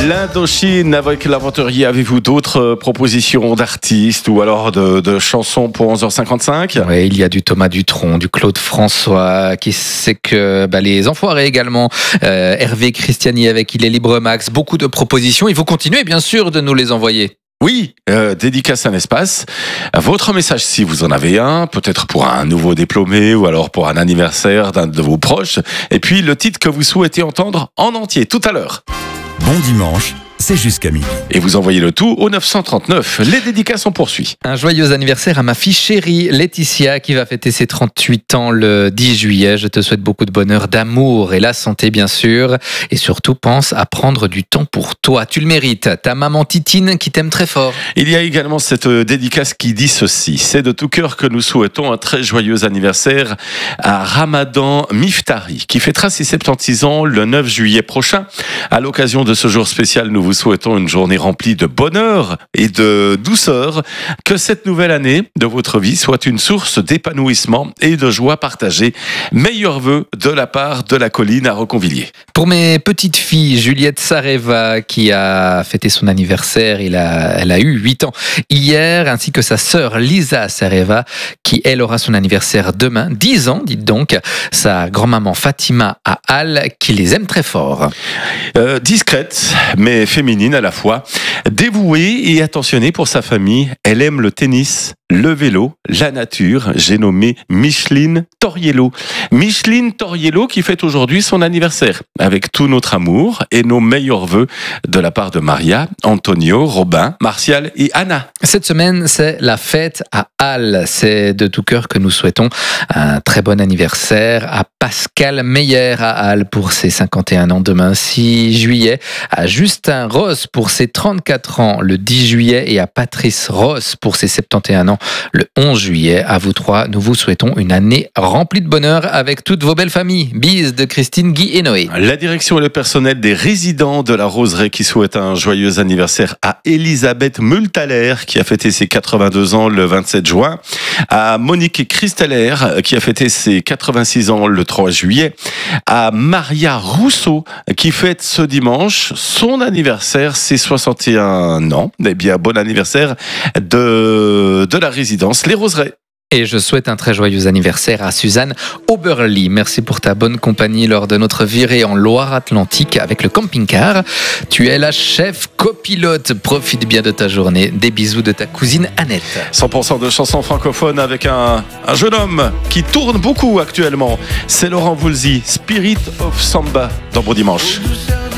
L'Indochine avec l'aventurier. Avez-vous d'autres propositions d'artistes ou alors de chansons pour 11h55 ? Oui, il y a du Thomas Dutronc, du Claude François, qui sait que les Enfoirés également, Hervé Christiani avec Il est libre Max, beaucoup de propositions. Il faut continuer bien sûr de nous les envoyer. Oui, dédicace un espace. Votre message, si vous en avez un, peut-être pour un nouveau diplômé ou alors pour un anniversaire d'un de vos proches. Et puis le titre que vous souhaitez entendre en entier tout à l'heure. Bon dimanche, c'est jusqu'à midi. Et vous envoyez le tout au 939. Les dédicaces, on poursuit. Un joyeux anniversaire à ma fille chérie Laetitia qui va fêter ses 38 ans le 10 juillet. Je te souhaite beaucoup de bonheur, d'amour et la santé bien sûr. Et surtout, pense à prendre du temps pour toi. Tu le mérites. Ta maman Titine qui t'aime très fort. Il y a également cette dédicace qui dit ceci. C'est de tout cœur que nous souhaitons un très joyeux anniversaire à Ramadan Miftari qui fêtera ses 76 ans le 9 juillet prochain. À l'occasion de ce jour spécial, nous vous souhaitons une journée remplie de bonheur et de douceur. Que cette nouvelle année de votre vie soit une source d'épanouissement et de joie partagée. Meilleurs vœux de la part de la colline à Reconvilliers. Pour mes petites filles, Juliette Sareva qui a fêté son anniversaire, elle a eu 8 ans hier, ainsi que sa sœur Lisa Sareva qui elle aura son anniversaire demain, 10 ans dites donc. Sa grand-maman Fatima à Halle qui les aime très fort. Discrète mais féminine à la fois, dévouée et attentionnée pour sa famille, elle aime le tennis, le vélo, la nature. J'ai nommé Micheline Toriello. Micheline Toriello qui fête aujourd'hui son anniversaire avec tout notre amour et nos meilleurs vœux de la part de Maria, Antonio, Robin, Martial et Anna. Cette semaine, c'est la fête à Halle. C'est de tout cœur que nous souhaitons un très bon anniversaire à Pascal Meyer à Halle pour ses 51 ans demain 6 juillet, à Justin Ross pour ses 34 ans le 10 juillet et à Patrice Ross pour ses 71 ans le 11 juillet. À vous trois, nous vous souhaitons une année remplie de bonheur avec toutes vos belles familles. Bises de Christine, Guy et Noé. La direction et le personnel des résidents de la Roseraie qui souhaitent un joyeux anniversaire à Elisabeth Multaler qui a fêté ses 82 ans le 27 juin, à Monique Christeller qui a fêté ses 86 ans le 3 juillet, à Maria Rousseau qui fête ce dimanche son anniversaire, ses 61 ans. Eh bien, bon anniversaire de la résidence Les Roseraies. Et je souhaite un très joyeux anniversaire à Suzanne Oberly. Merci pour ta bonne compagnie lors de notre virée en Loire-Atlantique avec le camping-car. Tu es la chef copilote. Profite bien de ta journée. Des bisous de ta cousine Annette. 100% de chansons francophones avec un jeune homme qui tourne beaucoup actuellement. C'est Laurent Voulzy, Spirit of Samba dans Bon Dimanche.